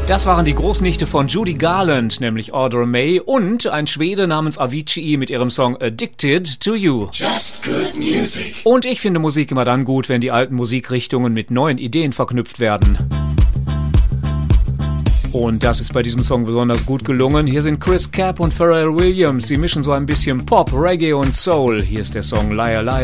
Das waren die Großnichte von Judy Garland, nämlich Audra May, und ein Schwede namens Avicii mit ihrem Song Addicted to You. Just good music. Und ich finde Musik immer dann gut, wenn die alten Musikrichtungen mit neuen Ideen verknüpft werden. Und das ist bei diesem Song besonders gut gelungen. Hier sind Chris Capp und Pharrell Williams. Sie mischen so ein bisschen Pop, Reggae und Soul. Hier ist der Song Liar Liar.